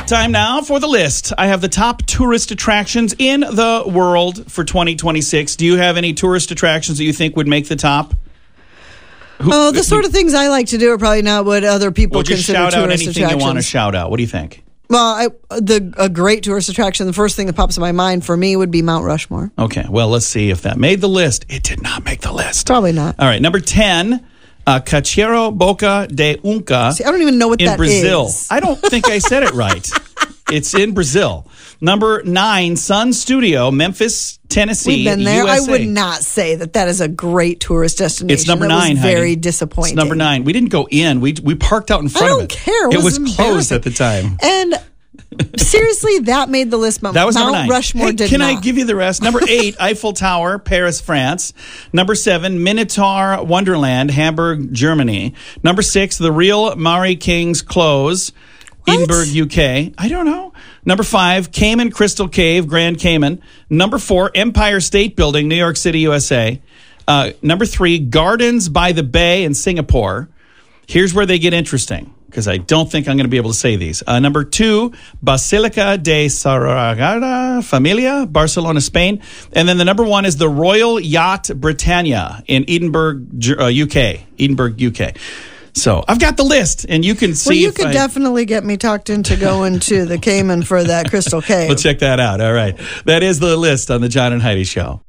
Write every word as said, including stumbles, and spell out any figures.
Time now for the list. I have the top tourist attractions in the world for twenty twenty-six. Do you have any tourist attractions that you think would make the top? Who, oh, the sort of things I like to do are probably not what other people well, just consider shout tourist out anything attractions. you want to shout out. What do you think? Well, I, the a great tourist attraction, the first thing that pops in my mind for me would be Mount Rushmore. Okay, well, let's see if that made the list. It did not make the list. Probably not. All right, number ten, uh, Cachoeira Boca de Unca. See, I don't even know what in that Brazil. is. I don't think I said it right. It's in Brazil. Number nine, Sun Studio, Memphis, Tennessee, We've been there. U S A. I would not say that that is a great tourist destination. It's number that nine, was Heidi. very disappointing. It's number nine. We didn't go in. We we parked out in front I don't of it. care. It, It was, was closed at the time. And seriously, that made the list. But That was Mount number nine. Rushmore Hey, did can not. I give you the rest? Number eight, Eiffel Tower, Paris, France. Number seven, Minotaur Wonderland, Hamburg, Germany. Number six, the real Mary King's Close, What? Edinburgh, U K. I don't know. Number five, Cayman Crystal Cave, Grand Cayman. Number four, Empire State Building, New York City, U S A. Uh, number three, Gardens by the Bay in Singapore. Here's where they get interesting, because I don't think I'm going to be able to say these. Uh, number two, Basilica de Sagrada Familia, Barcelona, Spain. And then the number one is the Royal Yacht Britannia in Edinburgh, uh, U K. Edinburgh, U K. So I've got the list, and you can see. Well, you if could I, definitely get me talked into going to the Cayman for that Crystal Cave. We'll check that out. All right. That is the list on the John and Heidi Show.